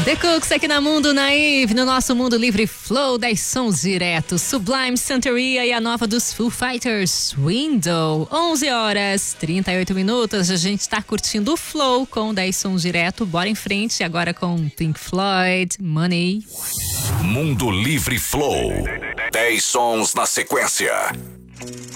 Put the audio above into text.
The Cooks aqui na Mundo Naive, no nosso Mundo Livre Flow, 10 sons diretos, Sublime, Santeria e a nova dos Foo Fighters, Window. 11 horas 38 minutos, a gente tá curtindo o Flow com 10 sons direto. Bora em frente agora com Pink Floyd, Money. Mundo Livre Flow, 10 sons na sequência.